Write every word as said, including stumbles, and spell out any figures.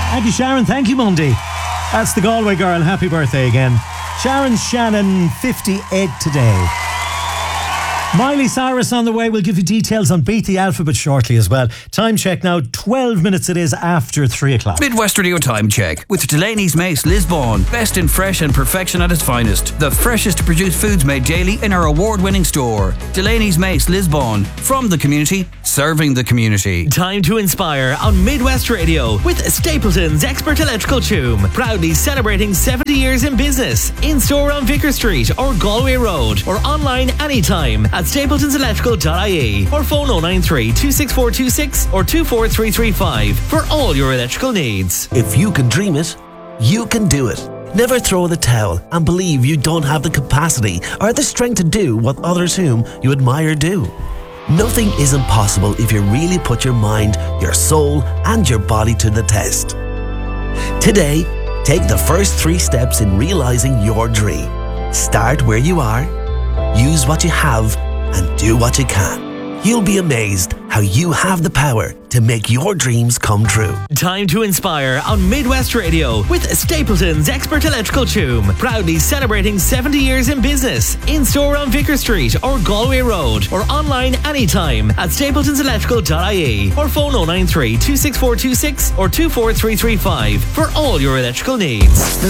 Thank you, Sharon. Thank you, Mundy. That's the Galway girl. Happy birthday again. Sharon Shannon, fifty-eight today. Miley Cyrus on the way. We'll give you details on Beat the Alphabet shortly as well. Time check now, twelve minutes it is after three o'clock. Midwest Radio Time Check with Delaney's Mace Lisbon. Best in fresh and perfection at its finest. The freshest produced foods made daily in our award-winning store. Delaney's Mace Lisbon. From the community, serving the community. Time to inspire on Midwest Radio with Stapleton's Expert Electrical Choom. Proudly celebrating seventy years in business. In-store on Vicar Street or Galway Road. Or online anytime at stapletons electrical dot I E or phone oh nine three, two six four two six or two four three three five for all your electrical needs. If you can dream it, you can do it. Never throw in the towel and believe you don't have the capacity or the strength to do what others whom you admire do. Nothing is impossible if you really put your mind, your soul and your body to the test. Today, take the first three steps in realizing your dream. Start where you are, use what you have, and do what you can. You'll be amazed how you have the power to make your dreams come true. Time to inspire on Midwest Radio with Stapleton's Expert Electrical Choom. Proudly celebrating seventy years in business. In-store on Vicar Street or Galway Road or online anytime at stapletons electrical dot I E or phone oh nine three, two six four two six or two four three three five for all your electrical needs.